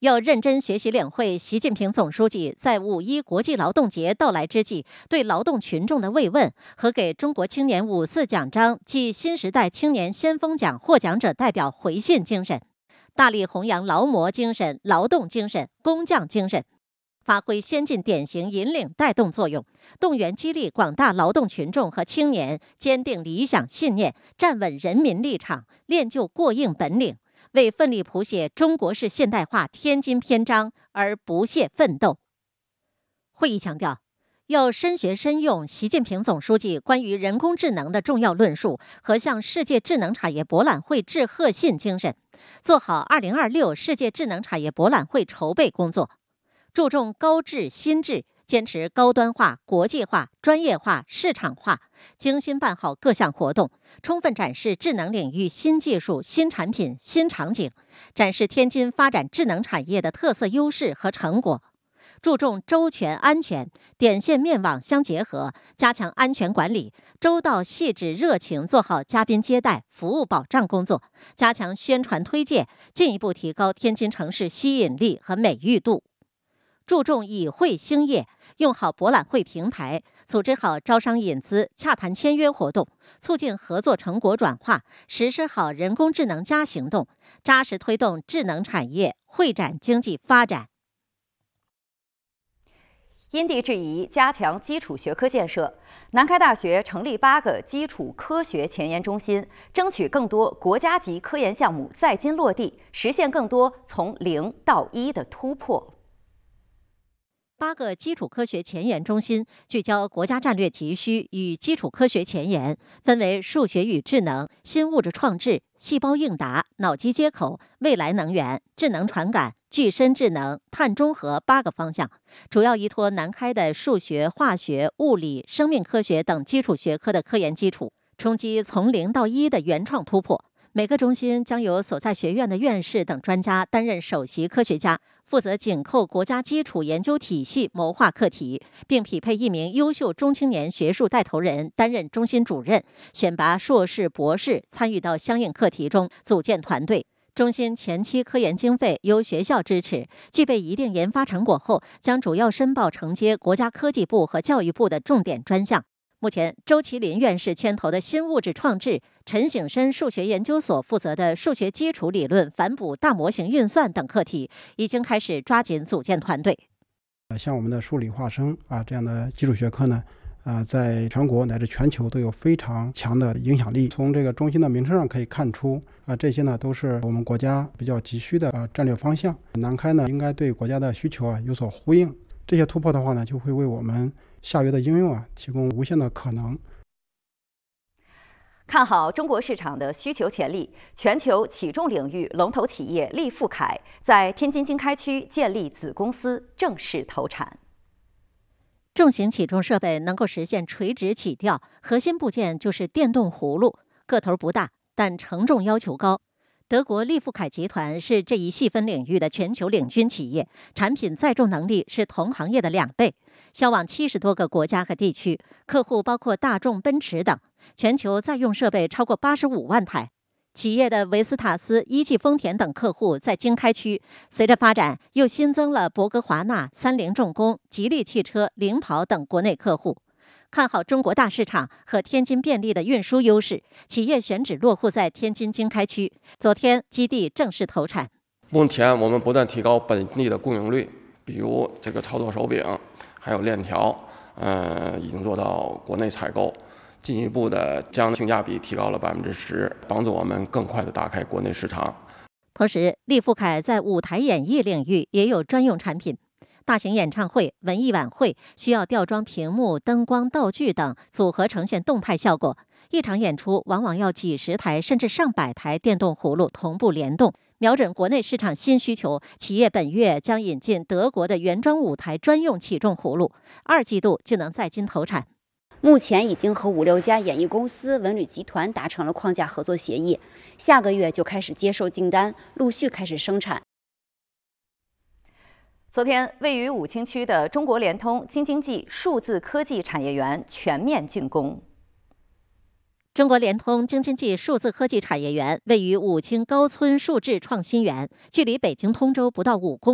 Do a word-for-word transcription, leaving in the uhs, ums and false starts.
要认真学习领会习近平总书记在五一国际劳动节到来之际对劳动群众的慰问和给中国青年五四奖章暨新时代青年先锋奖获奖者代表回信精神，大力弘扬劳模精神、劳动精神、工匠精神，发挥先进典型引领带动作用，动员激励广大劳动群众和青年坚定理想信念，站稳人民立场，练就过硬本领，为奋力谱写中国式现代化天津篇章而不懈奋斗。会议强调，要深学深用习近平总书记关于人工智能的重要论述和向世界智能产业博览会致贺信精神，做好二零二六世界智能产业博览会筹备工作，注重高质新质，坚持高端化、国际化、专业化、市场化，精心办好各项活动，充分展示智能领域新技术、新产品、新场景，展示天津发展智能产业的特色优势和成果。注重周全安全，点线面网相结合，加强安全管理，周到细致热情做好嘉宾接待、服务保障工作，加强宣传推介，进一步提高天津城市吸引力和美誉度。注重以会兴业，用好博览会平台，组织好招商引资、洽谈签约活动，促进合作成果转化，实施好人工智能加行动，扎实推动智能产业会展经济发展。 因地制宜加强基础学科建设，南开大学成立八个基础科学前沿中心，争取更多国家级科研项目在京落地，实现更多从零到一的突破。 八个基础科学前沿中心聚焦国家战略急需与基础科学前沿，分为数学与智能、新物质创制、细胞应答、脑机接口、未来能源、智能传感、具身智能、碳中和八个方向，主要依托南开的数学、化学、物理、生命科学等基础学科的科研基础，冲击从零到一的原创突破。每个中心将由所在学院的院士等专家担任首席科学家，负责紧扣国家基础研究体系谋划课题，并匹配一名优秀中青年学术带头人担任中心主任，选拔硕士、博士参与到相应课题中，组建团队。中心前期科研经费由学校支持，具备一定研发成果后，将主要申报承接国家科技部和教育部的重点专项。目前，周麒麟院士牵头的新物质创制、陈省身数学研究所负责的数学基础理论反哺大模型运算等课题，已经开始抓紧组建团队。 像我们的数理化生啊这样的基础学科呢，啊，在全国乃至全球都有非常强的影响力。从这个中心的名称上可以看出，啊，这些呢都是我们国家比较急需的啊战略方向。南开呢应该对国家的需求啊有所呼应。这些突破的话呢，就会为我们下游的应用啊提供无限的可能。 看好中国市场的需求潜力，全球起重领域龙头企业利富凯在天津经开区建立子公司，正式投产。 重型起重设备能够实现垂直起吊，核心部件就是电动葫芦，个头不大，但承重要求高。德国利富凯集团是这一细分领域的全球领军企业，产品载重能力是同行业的两倍，销往七十多个国家和地区，客户包括大众、奔驰等，全球在用设备超过八十五万台。企业的维斯塔斯、一汽丰田等客户在经开区，随着发展又新增了博格华纳、三菱重工、吉利汽车、领跑等国内客户。看好中国大市场和天津便利的运输优势，企业选址落户在天津经开区。昨天基地正式投产。 目前我们不断提高本地的供应率，比如这个操作手柄，还有链条，呃，已经做到国内采购，进一步的将性价比提高了百分之十，帮助我们更快的打开国内市场。 同时，利富凯在舞台演艺领域也有专用产品。大型演唱会、文艺晚会需要吊装屏幕、灯光、道具等组合呈现动态效果，一场演出往往要几十台甚至上百台电动葫芦同步联动。瞄准国内市场新需求，企业本月将引进德国的原装舞台专用起重葫芦，二季度就能在京投产。 目前已经和五六家演艺公司、文旅集团达成了框架合作协议，下个月就开始接受订单，陆续开始生产。 昨天，位于武清区的中国联通京津冀数字科技产业园全面竣工。 中国联通京津冀数字科技产业园位于武清高村数智创新园，距离北京通州不到五公里。